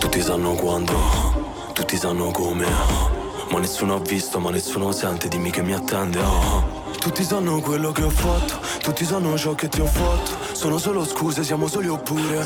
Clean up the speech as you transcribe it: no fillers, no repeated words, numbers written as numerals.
Tutti sanno quando, tutti sanno come, ma nessuno ha visto, ma nessuno sente, dimmi che mi attende. Tutti sanno quello che ho fatto, tutti sanno ciò che ti ho fatto. Sono solo scuse, siamo soli oppure